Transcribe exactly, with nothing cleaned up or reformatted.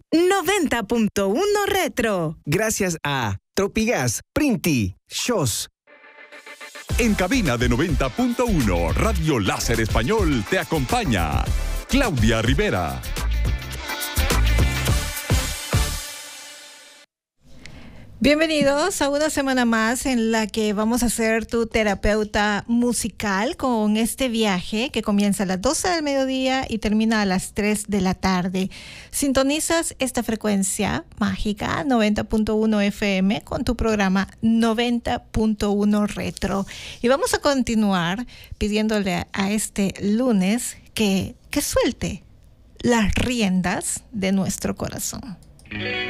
noventa punto uno Retro. Gracias a Tropigas, Printi, Shos. En cabina de noventa punto uno, Radio Láser Español te acompaña Claudia Rivera. Bienvenidos a una semana más en la que vamos a ser tu terapeuta musical con este viaje que comienza a las doce del mediodía y termina a las tres de la tarde. Sintonizas esta frecuencia mágica noventa punto uno F M con tu programa noventa punto uno Retro. Y vamos a continuar pidiéndole a este lunes que, que suelte las riendas de nuestro corazón.